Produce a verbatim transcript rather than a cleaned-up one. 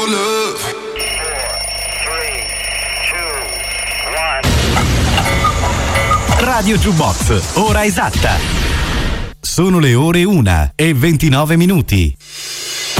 Radio Jukebox, ora esatta. Sono le ore una e ventinove minuti.